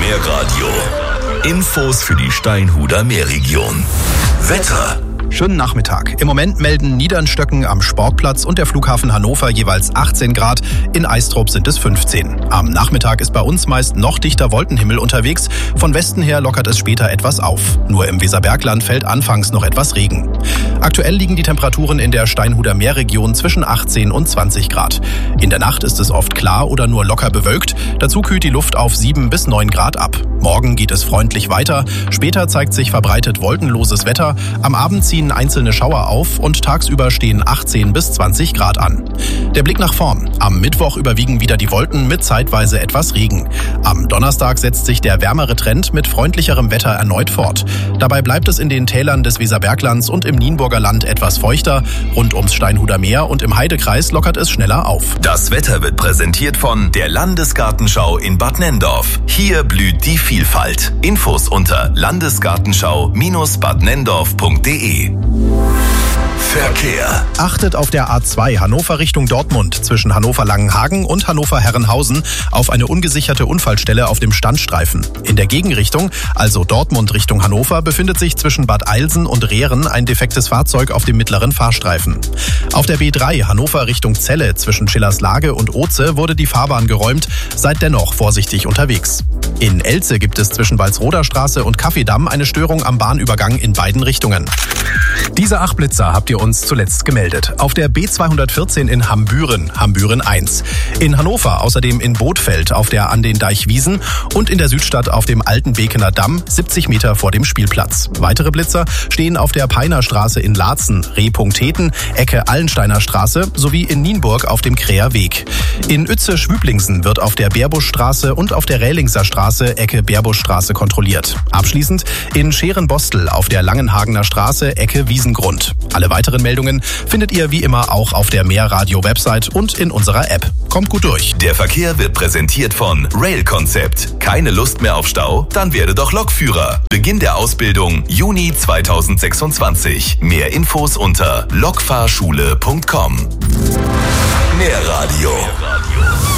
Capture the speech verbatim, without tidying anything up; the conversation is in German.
Meerradio. Infos für die Steinhuder Meerregion. Wetter. Schönen Nachmittag. Im Moment melden Niedernstöcken am Sportplatz und der Flughafen Hannover jeweils achtzehn Grad. In Eistrup sind es fünfzehn. Am Nachmittag ist bei uns meist noch dichter Wolkenhimmel unterwegs. Von Westen her lockert es später etwas auf. Nur im Weserbergland fällt anfangs noch etwas Regen. Aktuell liegen die Temperaturen in der Steinhuder Meerregion zwischen achtzehn und zwanzig Grad. In der Nacht ist es oft klar oder nur locker bewölkt. Dazu kühlt die Luft auf sieben bis neun Grad ab. Morgen geht es freundlich weiter. Später zeigt sich verbreitet wolkenloses Wetter. Am Abend ziehen einzelne Schauer auf und tagsüber stehen achtzehn bis zwanzig Grad an. Der Blick nach vorn. Am Mittwoch überwiegen wieder die Wolken mit zeitweise etwas Regen. Am Donnerstag setzt sich der wärmere Trend mit freundlicherem Wetter erneut fort. Dabei bleibt es in den Tälern des Weserberglands und im Nienburger Land etwas feuchter. Rund ums Steinhuder Meer und im Heidekreis lockert es schneller auf. Das Wetter wird präsentiert von der Landesgartenschau in Bad Nenndorf. Hier blüht die Vielfalt. Infos unter landesgartenschau Bindestrich bad nenndorf punkt de. Verkehr. Achtet auf der A zwei Hannover Richtung Dortmund zwischen Hannover-Langenhagen und Hannover-Herrenhausen auf eine ungesicherte Unfallstelle auf dem Standstreifen. In der Gegenrichtung, also Dortmund Richtung Hannover, befindet sich zwischen Bad Eilsen und Rehren ein defektes Fahrzeug auf dem mittleren Fahrstreifen. Auf der B drei Hannover Richtung Celle zwischen Schillerslage und Oze wurde die Fahrbahn geräumt, seid dennoch vorsichtig unterwegs. In Elze gibt es zwischen Walsroder Straße und Kaffeedamm eine Störung am Bahnübergang in beiden Richtungen. Diese acht Blitzer habt ihr uns zuletzt gemeldet. Auf der B zweihundertvierzehn in Hambüren, Hambüren eins. In Hannover außerdem in Bothfeld auf der An den Deichwiesen und in der Südstadt auf dem Alten Bekener Damm, siebzig Meter vor dem Spielplatz. Weitere Blitzer stehen auf der Peiner Straße in Laatzen, Reh.Heten, Ecke Allensteiner Straße sowie in Nienburg auf dem Kräher Weg. In Uetze-Schwüblingsen wird auf der Beerbuschstraße und auf der Rählingser Straße, Ecke Beerbuschstraße kontrolliert. Abschließend in Scherenbostel auf der Langenhagener Straße, Ecke Wiesengrund. Alle weiteren Meldungen findet ihr wie immer auch auf der Meerradio-Website und in unserer App. Kommt gut durch. Der Verkehr wird präsentiert von Rail Concept. Keine Lust mehr auf Stau? Dann werde doch Lokführer. Beginn der Ausbildung Juni zweitausendsechsundzwanzig. Mehr Infos unter lokfahrschule punkt com. Meerradio.